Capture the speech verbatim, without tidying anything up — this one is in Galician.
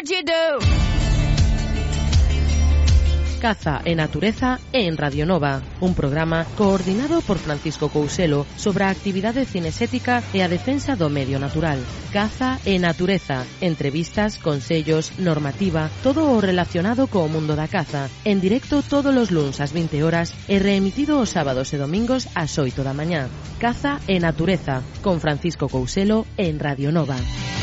what you do. Caza e Natureza en Radio Nova, un programa coordinado por Francisco Couselo sobre a actividade cinesética e a defensa do medio natural. Caza e Natureza, entrevistas, consellos, normativa, todo o relacionado co mundo da caza, en directo todos os luns ás vinte horas e reemitido os sábados e domingos ás oito da mañá. Caza e Natureza, con Francisco Couselo en Radio Nova.